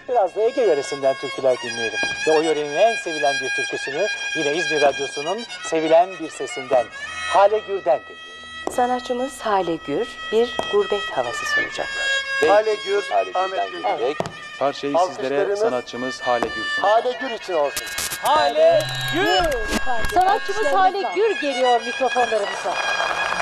Biraz da Ege yöresinden türküler dinleyelim. Ve o yörenin en sevilen bir türküsünü yine İzmir Radyosu'nun sevilen bir sesinden Hale Gür'den dinleyelim. Sanatçımız Hale Gür bir gurbet havası sunacak. Hale Gür, Ahmet Gül. Evet. Parçayı sizlere sanatçımız Hale Gür sunuyor. Hale Gür için olsun. Hale Gür! Sanatçımız Hale Gür geliyor mikrofonlarımıza.